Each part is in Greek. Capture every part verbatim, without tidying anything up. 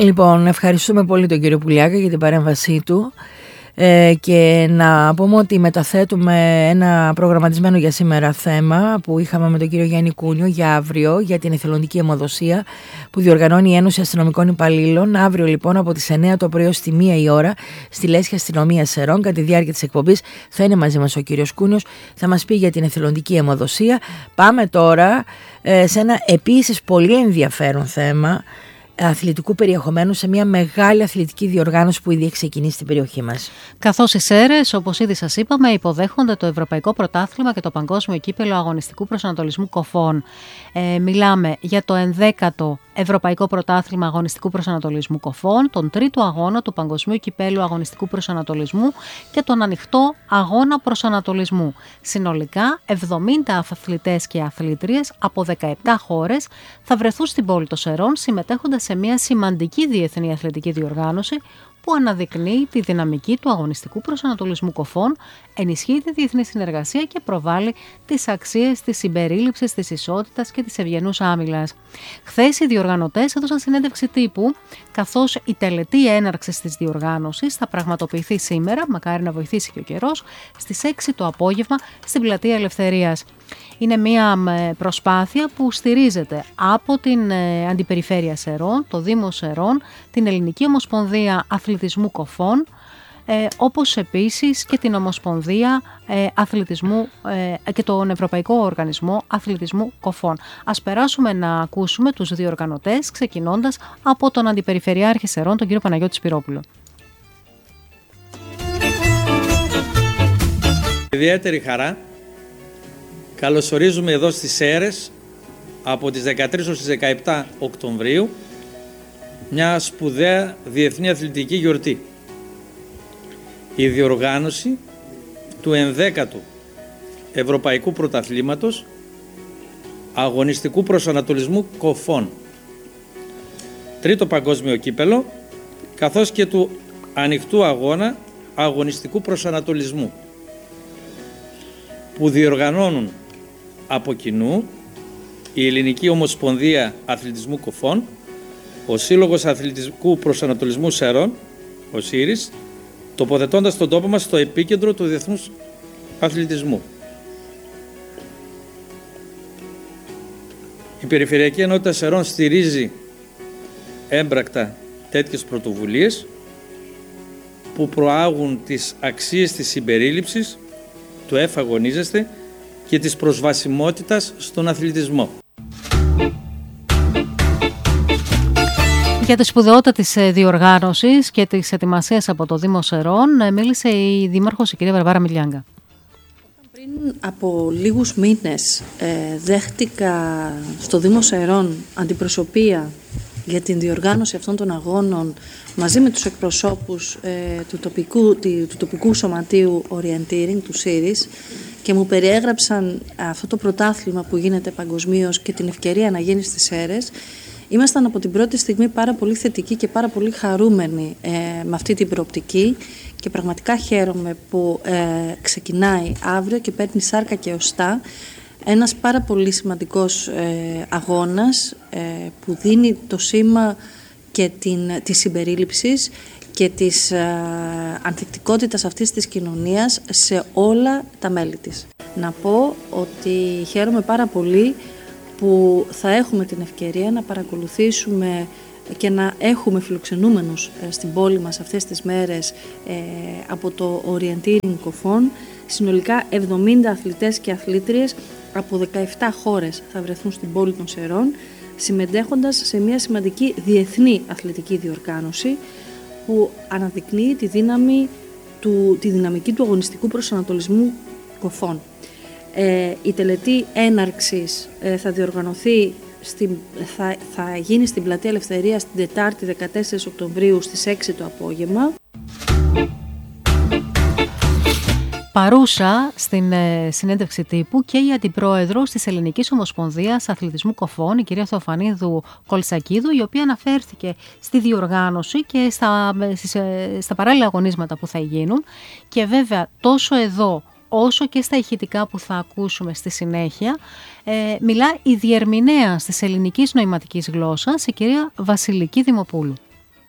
Λοιπόν, ευχαριστούμε πολύ τον κύριο Πουλιάκα για την παρέμβασή του. Ε, και να πούμε ότι μεταθέτουμε ένα προγραμματισμένο για σήμερα θέμα που είχαμε με τον κύριο Γιάννη Κούνιο για αύριο, για την εθελοντική αιμοδοσία που διοργανώνει η Ένωση Αστυνομικών Υπαλλήλων. Αύριο λοιπόν από τις εννιά το πρωί ως τη μία η ώρα στη Λέσχη Αστυνομίας Σερών. Κατά τη διάρκεια της εκπομπής θα είναι μαζί μας ο κύριος Κούνιος, θα μας πει για την εθελοντική αιμοδοσία. Πάμε τώρα ε, σε ένα επίσης πολύ ενδιαφέρον θέμα αθλητικού περιεχομένου σε μια μεγάλη αθλητική διοργάνωση που ήδη έχει ξεκινήσει στην περιοχή μας. Καθώς οι Σέρρες, όπως ήδη σας είπαμε, υποδέχονται το Ευρωπαϊκό Πρωτάθλημα και το Παγκόσμιο Κύπελλο Αγωνιστικού Προσανατολισμού Κοφών. Ε, μιλάμε για το ενδέκατο Ευρωπαϊκό Πρωτάθλημα Αγωνιστικού Προσανατολισμού Κοφών, τον τρίτο αγώνα του Παγκοσμίου Κυπέλλου Αγωνιστικού Προσανατολισμού και τον ανοιχτό αγώνα προσανατολισμού. Συνολικά, εβδομήντα αθλητές και αθλήτριες από δεκαεπτά χώρες θα βρεθούν στην πόλη των Σερών συμμετέχοντας σε μια σημαντική διεθνή αθλητική διοργάνωση που αναδεικνύει τη δυναμική του αγωνιστικού προσανατολισμού κοφών, ενισχύει τη διεθνή συνεργασία και προβάλλει τις αξίες της συμπερίληψης, της ισότητας και της ευγενούς άμυλας. Χθες οι διοργανωτές έδωσαν συνέντευξη τύπου, καθώς η τελετή έναρξης της διοργάνωσης θα πραγματοποιηθεί σήμερα, μακάρι να βοηθήσει και ο καιρός, στις έξι το απόγευμα στην Πλατεία Ελευθερίας. Είναι μια προσπάθεια που στηρίζεται από την Αντιπεριφέρεια Σερών, το Δήμο Σερών, την Ελληνική Ομοσπονδία Αθλητισμού Κοφών, ε, όπως επίσης και την Ομοσπονδία ε, Αθλητισμού ε, και τον Ευρωπαϊκό Οργανισμό Αθλητισμού Κοφών. Ας περάσουμε να ακούσουμε τους διοργανωτές, ξεκινώντας από τον Αντιπεριφερειάρχη Σερών, τον κύριο Παναγιώτη Σπυρόπουλο. Ιδιαίτερη χαρά. Καλωσορίζουμε εδώ στις Σέρρες από τις δεκατρείς έως τις δεκαεπτά Οκτωβρίου μια σπουδαία διεθνή αθλητική γιορτή. Η διοργάνωση του ενδέκατου Ευρωπαϊκού Πρωταθλήματος Αγωνιστικού Προσανατολισμού Κοφών, τρίτο παγκόσμιο κύπελλο, καθώς και του ανοιχτού αγώνα αγωνιστικού προσανατολισμού που διοργανώνουν από κοινού η Ελληνική Ομοσπονδία Αθλητισμού Κοφών, ο Σύλλογος Αθλητικού Προσανατολισμού Σερών, ο ΣΥΡΙΣ, τοποθετώντας τον τόπο μας στο επίκεντρο του διεθνούς αθλητισμού. Η Περιφερειακή Ενότητα Σερών στηρίζει έμπρακτα τέτοιες πρωτοβουλίες που προάγουν τις αξίες της συμπερίληψης, του εφαγωνίζεστε και της προσβασιμότητας στον αθλητισμό. Για τη σπουδαιότητα της διοργάνωσης και της ετοιμασίας από το Δήμο Σερών μίλησε η Δήμαρχος, η κυρία Βαρβάρα Μιλιάγκα. Πριν από λίγους μήνες ε, δέχτηκα στο Δήμο Σερών αντιπροσωπεία για την διοργάνωση αυτών των αγώνων μαζί με τους εκπροσώπους ε, του, τοπικού, του, του τοπικού σωματείου Orienteering, του ΣΥΡΙΣ, και μου περιέγραψαν αυτό το πρωτάθλημα που γίνεται παγκοσμίως και την ευκαιρία να γίνει στις Σέρρες. Ήμασταν από την πρώτη στιγμή πάρα πολύ θετικοί και πάρα πολύ χαρούμενοι ε, με αυτή την προοπτική και πραγματικά χαίρομαι που ε, ξεκινάει αύριο και παίρνει σάρκα και οστά ένας πάρα πολύ σημαντικός ε, αγώνας ε, που δίνει το σήμα και την, της συμπερίληψης και της ε, ανθεκτικότητας αυτής της κοινωνίας σε όλα τα μέλη της. Να πω ότι χαίρομαι πάρα πολύ που θα έχουμε την ευκαιρία να παρακολουθήσουμε και να έχουμε φιλοξενούμενους ε, στην πόλη μας αυτές τις μέρες ε, από το Orienteering Κοφών. Συνολικά εβδομήντα αθλητές και αθλήτριες από δεκαεπτά χώρες θα βρεθούν στην πόλη των Σερών, συμμετέχοντας σε μια σημαντική διεθνή αθλητική διοργάνωση που αναδεικνύει τη, δύναμη του, τη δυναμική του αγωνιστικού προσανατολισμού κοφών. Ε, η τελετή έναρξης ε, θα διοργανωθεί, στην, θα, θα γίνει στην Πλατεία Ελευθερίας την Τετάρτη δεκατέσσερις Οκτωβρίου στις έξι το απόγευμα. Παρούσα στην ε, συνέντευξη τύπου και η Αντιπρόεδρος της Ελληνικής Ομοσπονδίας Αθλητισμού Κοφών, η κυρία Θεοφανίδου Κολσακίδου, η οποία αναφέρθηκε στη διοργάνωση και στα, στις, ε, στα παράλληλα αγωνίσματα που θα γίνουν, και βέβαια τόσο εδώ όσο και στα ηχητικά που θα ακούσουμε στη συνέχεια, ε, μιλά η διερμηνέας της ελληνικής νοηματικής γλώσσας, η κυρία Βασιλική Δημοπούλου.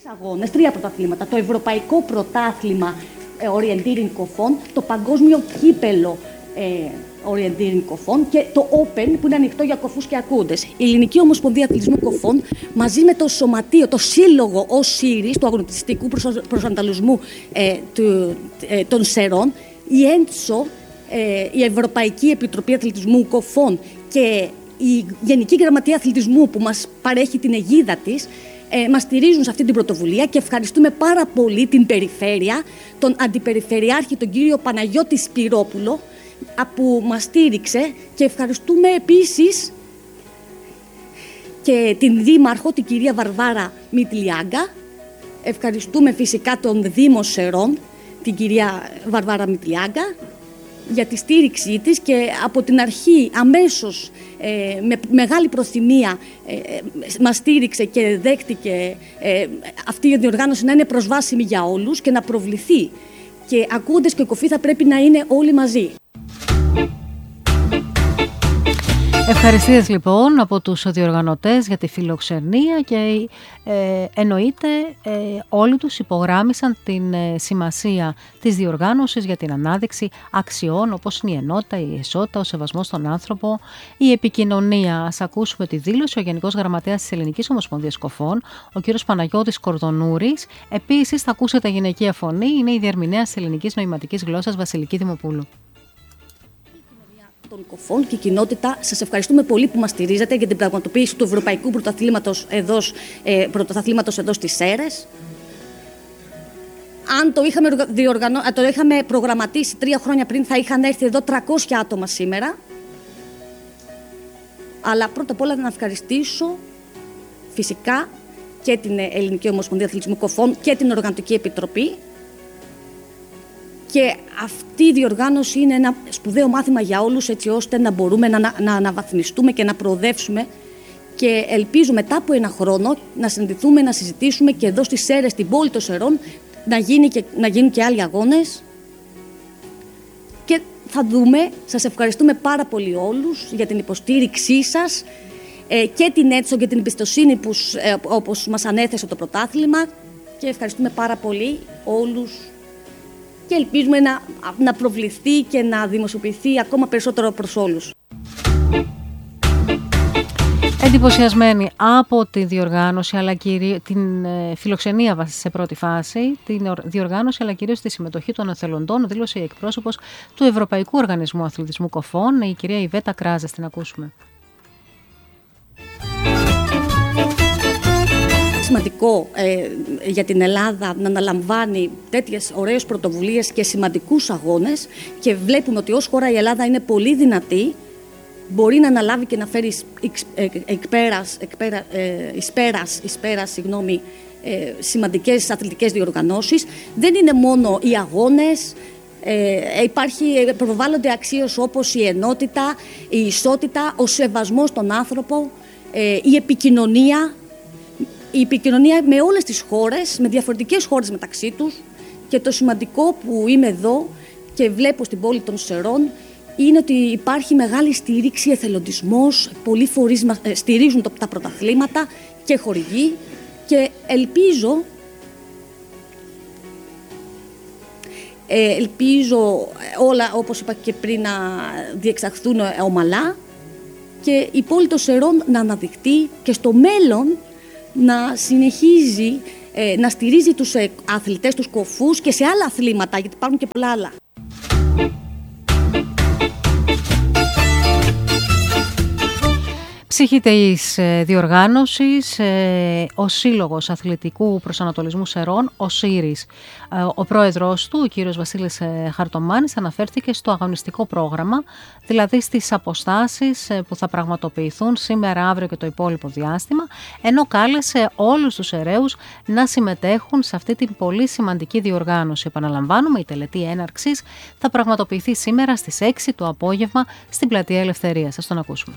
αγώνες, τρία πρωταθλήματα. Το Ευρωπαϊκό Πρωτάθλημα ε, Orienteering κοφών, το Παγκόσμιο Κύπελο ε, Orienteering κοφών και το Open που είναι ανοιχτό για κοφούς και ακούντες. Η Ελληνική Ομοσπονδία Αθλητισμού Κοφών μαζί με το Σωματείο, το Σύλλογο ΟΣΥΡΙΣ του Αγωνιστικού Προσανατολισμού ε, του, ε, των Σερών, η ΕΝΤΣΟ, ε, η Ευρωπαϊκή Επιτροπή Αθλητισμού Κοφών και η Γενική Γραμματεία Αθλητισμού που μας παρέχει την αιγίδα της, ε, μας στηρίζουν σε αυτή την πρωτοβουλία και ευχαριστούμε πάρα πολύ την Περιφέρεια, τον Αντιπεριφερειάρχη, τον κύριο Παναγιώτη Σπυρόπουλο, που μας στήριξε, και ευχαριστούμε επίσης και την Δήμαρχο, την κυρία Βαρβάρα Μητλιάγκα. Ευχαριστούμε φυσικά τον Δήμο Σερών, την κυρία Βαρβάρα Μητλιάγκα, για τη στήριξή της, και από την αρχή αμέσως ε, με μεγάλη προθυμία ε, ε, μας στήριξε και δέχτηκε ε, αυτή η διοργάνωση να είναι προσβάσιμη για όλους και να προβληθεί. Και ακούγοντες και κοφοί θα πρέπει να είναι όλοι μαζί. Ευχαριστίες λοιπόν από τους διοργανωτές για τη φιλοξενία και ε, εννοείται ε, όλοι τους υπογράμμισαν την ε, σημασία της διοργάνωσης για την ανάδειξη αξιών όπως είναι η ενότητα, η ισότητα, ο σεβασμός στον άνθρωπο, η επικοινωνία. Ας ακούσουμε τη δήλωση. Ο Γενικός Γραμματέας της Ελληνικής Ομοσπονδίας Κοφών, ο κ. Παναγιώτης Κορδονούρης. Επίσης θα ακούσετε γυναικεία φωνή, είναι η διερμηνέας της ελληνικής νοηματικής γλώσσας Βασιλική Δημοπούλου. Των κοφών και η κοινότητα, σας ευχαριστούμε πολύ που μας στηρίζετε για την πραγματοποίηση του Ευρωπαϊκού Πρωταθλήματος εδώ, ε, πρωταθλήματος εδώ στις Σέρρες. Αν το είχαμε, διοργανώ, το είχαμε προγραμματίσει τρία χρόνια πριν, θα είχαν έρθει εδώ τριακόσια άτομα σήμερα. Αλλά πρώτα απ' όλα να ευχαριστήσω φυσικά και την Ελληνική Ομοσπονδία Αθλητισμού Κοφών και την Οργανωτική Επιτροπή. Και αυτή η διοργάνωση είναι ένα σπουδαίο μάθημα για όλους, έτσι ώστε να μπορούμε να, να αναβαθμιστούμε και να προοδεύσουμε. Και ελπίζω μετά από ένα χρόνο να συναντηθούμε, να συζητήσουμε και εδώ στις Σέρρες, στην πόλη των Σερών, να, γίνει και, να γίνουν και άλλοι αγώνες. Και θα δούμε. Σας ευχαριστούμε πάρα πολύ όλους για την υποστήριξή σας ε, και την ΕΤΣΟ και την εμπιστοσύνη που, ε, όπως μας ανέθεσε το πρωτάθλημα. Και ευχαριστούμε πάρα πολύ όλους. Και ελπίζουμε να, να προβληθεί και να δημοσιοποιηθεί ακόμα περισσότερο προς όλους. Εντυπωσιασμένοι από τη διοργάνωση, αλλά κυρίως την ε, φιλοξενία σε πρώτη φάση, την διοργάνωση, αλλά κυρίως τη συμμετοχή των εθελοντών, δήλωσε η εκπρόσωπος του Ευρωπαϊκού Οργανισμού Αθλητισμού Κοφών, η κυρία Ιβέτα Κράζα. Την ακούσουμε. Σημαντικό ε, για την Ελλάδα να αναλαμβάνει τέτοιες ωραίες πρωτοβουλίες και σημαντικούς αγώνες, και βλέπουμε ότι ως χώρα η Ελλάδα είναι πολύ δυνατή, μπορεί να αναλάβει και να φέρει εις πέρας, εις πέρας, εις πέρας συγγνώμη, ε, σημαντικές αθλητικές διοργανώσεις. Δεν είναι μόνο οι αγώνες, ε, υπάρχει, προβάλλονται αξίες όπως η ενότητα, η ισότητα, ο σεβασμός στον άνθρωπο, ε, η επικοινωνία, η επικοινωνία με όλες τις χώρες, με διαφορετικές χώρες μεταξύ τους. Και το σημαντικό που είμαι εδώ και βλέπω στην πόλη των Σερών είναι ότι υπάρχει μεγάλη στήριξη, εθελοντισμός, πολλοί φορείς στηρίζουν τα πρωταθλήματα και χορηγοί, και ελπίζω, ελπίζω όλα, όπως είπα και πριν, να διεξαχθούν ομαλά και η πόλη των Σερών να αναδειχτεί και στο μέλλον να συνεχίζει ε, να στηρίζει τους ε, αθλητές, τους κοφούς και σε άλλα αθλήματα, γιατί υπάρχουν και πολλά άλλα. Ψυχή της διοργάνωσης, ο Σύλλογος Αθλητικού Προσανατολισμού Σερών, ο ΣΥΡΙΣ. Ο πρόεδρος του, ο κύριος Βασίλης Χαρτομάνης, αναφέρθηκε στο αγωνιστικό πρόγραμμα, δηλαδή στις αποστάσεις που θα πραγματοποιηθούν σήμερα, αύριο και το υπόλοιπο διάστημα, ενώ κάλεσε όλους τους Σεραίους να συμμετέχουν σε αυτή την πολύ σημαντική διοργάνωση. Επαναλαμβάνουμε, η τελετή έναρξης θα πραγματοποιηθεί σήμερα στις έξι το απόγευμα στην Πλατεία Ελευθερίας. Ας τον ακούσουμε.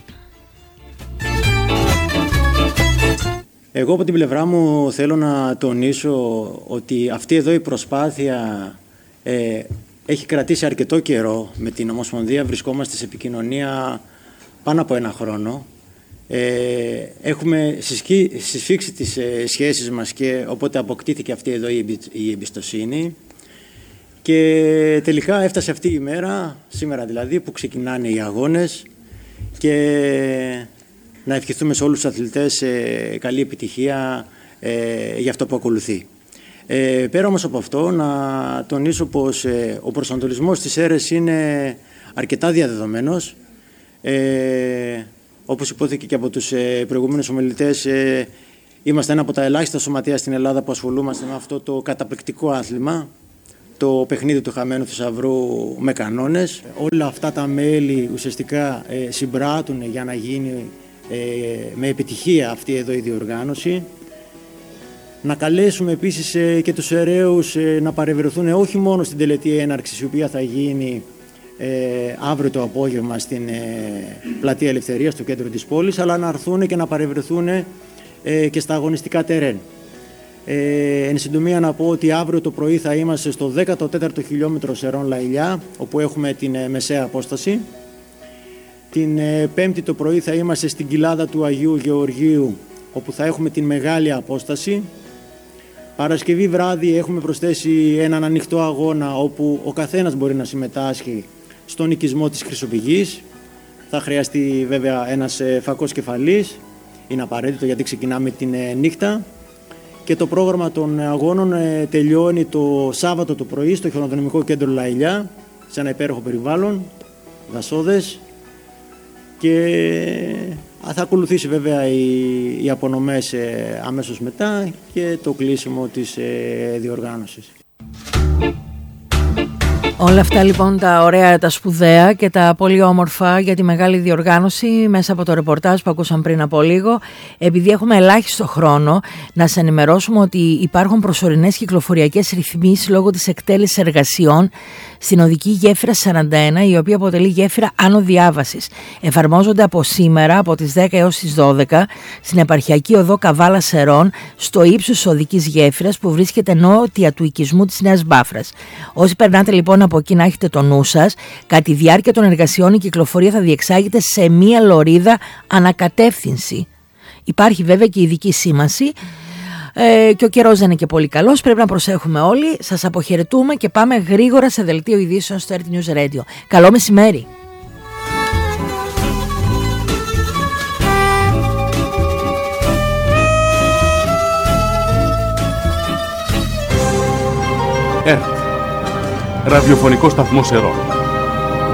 Εγώ από την πλευρά μου θέλω να τονίσω ότι αυτή εδώ η προσπάθεια ε, έχει κρατήσει αρκετό καιρό. Με την Ομοσπονδία βρισκόμαστε σε επικοινωνία πάνω από ένα χρόνο Ε, έχουμε συσφίξει τις ε, σχέσεις μας και οπότε αποκτήθηκε αυτή εδώ η εμπιστοσύνη και τελικά έφτασε αυτή η μέρα, σήμερα δηλαδή, που ξεκινάνε οι αγώνες και να ευχηθούμε σε όλους τους αθλητές ε, καλή επιτυχία ε, για αυτό που ακολουθεί. Ε, πέρα όμως από αυτό, να τονίσω πως ε, ο προσανατολισμός της ΕΡΕΣ είναι αρκετά διαδεδομένος. Ε, όπως υπόθηκε και από τους ε, προηγούμενους ομιλητές, ε, είμαστε ένα από τα ελάχιστα σωματεία στην Ελλάδα που ασχολούμαστε με αυτό το καταπληκτικό άθλημα, το παιχνίδι του χαμένου θησαυρού με κανόνες. Όλα αυτά τα μέλη ουσιαστικά ε, συμπράττουν για να γίνει ε, με επιτυχία αυτή εδώ η διοργάνωση. Να καλέσουμε επίσης ε, και τους αιρέους ε, να παρευρεθούν όχι μόνο στην τελετή έναρξης, η οποία θα γίνει ε, αύριο το απόγευμα στην ε, Πλατεία Ελευθερίας, στο κέντρο της πόλης, αλλά να έρθουν και να παρευρεθούν ε, και στα αγωνιστικά τερέν. Ε, εν συντομία να πω ότι αύριο το πρωί θα είμαστε στο δέκατο τέταρτο χιλιόμετρο Σερών Λαϊλιά, όπου έχουμε την ε, μεσαία απόσταση. Την ε, Πέμπτη το πρωί θα είμαστε στην κοιλάδα του Αγίου Γεωργίου, όπου θα έχουμε την μεγάλη απόσταση. Παρασκευή βράδυ έχουμε προσθέσει έναν ανοιχτό αγώνα, όπου ο καθένας μπορεί να συμμετάσχει στον οικισμό της Χρυσοπηγής. Θα χρειαστεί βέβαια ένας ε, φακός κεφαλής, είναι απαραίτητο γιατί ξεκινάμε την ε, νύχτα. Και το πρόγραμμα των αγώνων ε, τελειώνει το Σάββατο το πρωί στο χιονοδρομικό κέντρο Λαϊλιά, σε ένα υπέροχο περιβάλλον, δασόδες, και θα ακολουθήσει βέβαια οι, οι απονομές ε, αμέσως μετά και το κλείσιμο της ε, διοργάνωσης. Όλα αυτά λοιπόν τα ωραία, τα σπουδαία και τα πολύ όμορφα για τη μεγάλη διοργάνωση μέσα από το ρεπορτάζ που ακούσαμε πριν από λίγο. Επειδή έχουμε ελάχιστο χρόνο, να σας ενημερώσουμε ότι υπάρχουν προσωρινές κυκλοφοριακές ρυθμίσεις λόγω της εκτέλεσης εργασιών στην οδική γέφυρα σαράντα ένα, η οποία αποτελεί γέφυρα άνω διάβασης. Εφαρμόζονται από σήμερα από τις δέκα έως τις δώδεκα στην επαρχιακή οδό Καβάλα Σερών, στο ύψος της οδικής γέφυρας που βρίσκεται νότια του οικισμού της Νέας Μπάφρας. Όσοι περνάτε λοιπόν από εκεί, να έχετε το νου σας, κατά τη διάρκεια των εργασιών η κυκλοφορία θα διεξάγεται σε μία λωρίδα ανακατεύθυνση. Υπάρχει βέβαια και ειδική σήμανση. Ε, και ο καιρός δεν είναι και πολύ καλός, πρέπει να προσέχουμε όλοι. Σας αποχαιρετούμε και πάμε γρήγορα σε δελτίο ειδήσεων στο Earth News Radio. Καλό μεσημέρι. Earth, ραδιοφωνικό σταθμό Σερών.